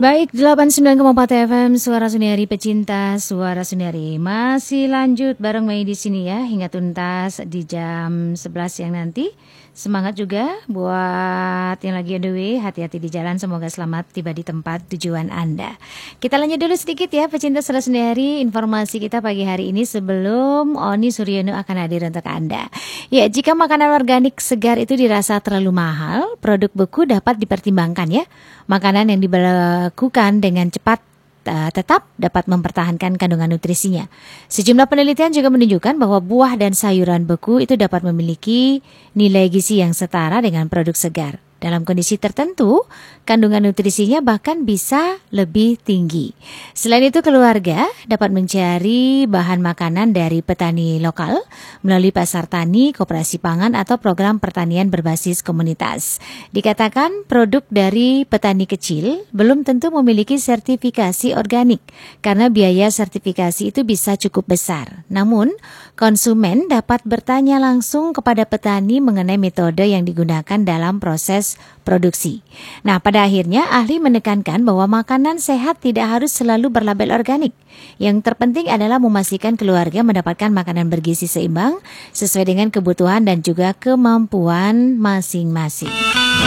Baik, 89,4 FM Suara Suniari pecinta Suara Suniari masih lanjut bareng Mei di sini ya hingga tuntas di jam 11 siang nanti. Semangat juga buat yang lagi on the way, hati-hati di jalan, semoga selamat tiba di tempat tujuan Anda. Kita lanjut dulu sedikit ya pecinta Suara Suniari, informasi kita pagi hari ini sebelum Oni Suryono akan hadir untuk Anda. Ya, jika makanan organik segar itu dirasa terlalu mahal, produk beku dapat dipertimbangkan ya. Makanan yang dibekukan dengan cepat tetap dapat mempertahankan kandungan nutrisinya. Sejumlah penelitian juga menunjukkan bahwa buah dan sayuran beku itu dapat memiliki nilai gizi yang setara dengan produk segar. Dalam kondisi tertentu, kandungan nutrisinya bahkan bisa lebih tinggi. Selain itu, keluarga dapat mencari bahan makanan dari petani lokal melalui pasar tani, koperasi pangan, atau program pertanian berbasis komunitas. Dikatakan produk dari petani kecil belum tentu memiliki sertifikasi organik karena biaya sertifikasi itu bisa cukup besar. Namun, konsumen dapat bertanya langsung kepada petani mengenai metode yang digunakan dalam proses produksi. Nah, pada akhirnya ahli menekankan bahwa makanan sehat tidak harus selalu berlabel organik. Yang terpenting adalah memastikan keluarga mendapatkan makanan bergizi seimbang sesuai dengan kebutuhan dan juga kemampuan masing-masing.